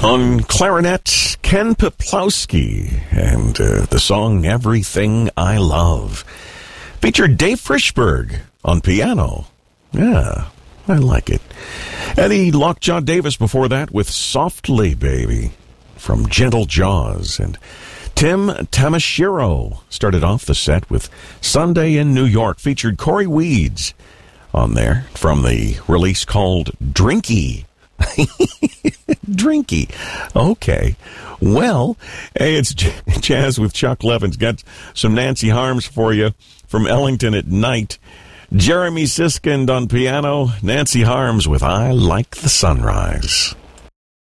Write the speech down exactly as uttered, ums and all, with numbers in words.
On clarinet, Ken Peplowski, and uh, the song Everything I Love. Featured Dave Frischberg on piano. Yeah, I like it. Eddie Lockjaw Davis before that with Softly Baby from Gentle Jaws. And Tim Tamashiro started off the set with Sunday in New York. Featured Corey Weeds on there from the release called Drinky. Drinky. Okay. Well, hey, it's Jazz with Chuck Levins. Got some Nancy Harms for you from Ellington at Night. Jeremy Siskind on piano. Nancy Harms with I Like the Sunrise.